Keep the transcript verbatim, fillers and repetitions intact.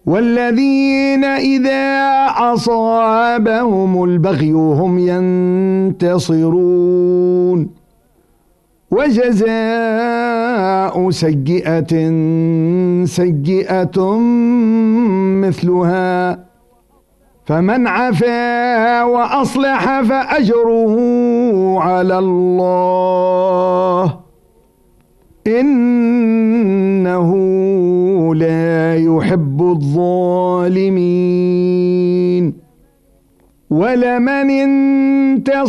والذين إذا أصابهم البغي هم ينتصرون وجزاء سيئة سيئة مثلها فمن عفا وأصلح فأجره على الله إنه لا يحب الظالمين ولمن انتصر